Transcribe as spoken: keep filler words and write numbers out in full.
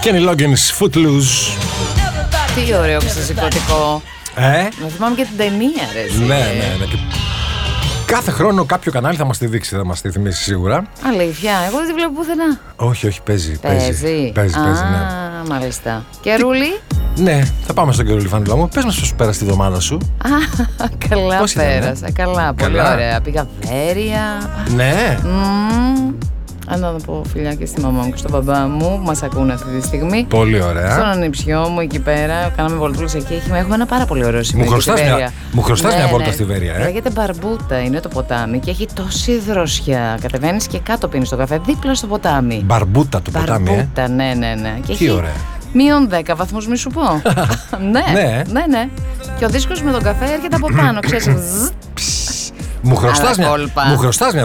Kenny Loggins, Footloose. Τι ωραίο ξεσηκωτικό. Ε? Να θυμάμαι και την ταινία, ρε. Ναι, ναι, ναι. Και κάθε χρόνο κάποιο κανάλι θα μας τη δείξει, θα μας τη θυμίσει σίγουρα. Αλήθεια, εγώ δεν τη βλέπω πουθενά. Όχι, όχι, παίζει. Παίζει. Παίζει, παίζει, Α, παίζει, ναι. μάλιστα. Και Ρούλη. Ναι, θα πάμε στον κύριο Λιφανούλα μου. Πες μας πώς πέρασε τη βδομάδα σου. Α, καλά Πώς ήταν, πέρασα. ε? Καλά, πολύ Καλά. ωραία. Πήγα Βέρεια. Ναι. Μμμ. Αν να πω φιλιά και στη μαμά μου και στον μπαμπά μου που μας ακούνε αυτή τη στιγμή. Πολύ ωραία. Στον ανιψιό μου εκεί πέρα, κάναμε βολτούλες εκεί. Έχουμε, έχουμε ένα πάρα πολύ ωραίο σημείο. Μου χρωστάς στη μια, Βέρεια. μου χρωστάς Ναι, μια βόλτα ναι. στη Βέρεια, ε. Λέγεται Μπαρμπούτα, είναι το ποτάμι και έχει τόση δροσιά. Κατεβαίνεις και κάτω πίνεις το καφέ, δίπλα στο ποτάμι. Μπαρμπούτα το ποτάμι, ε. Μπαρμπούτα, ναι, ναι, ναι. Και Τι έχει ωραία. μείον δέκα βαθμούς, μη σου πω. ναι, Ναι. ναι, ναι. Και ο δίσκος με τον καφέ έρχεται από πάνω, ξέρεις. ζζ. Μου χρωστάς, μια, κόλπα. μου χρωστάς μια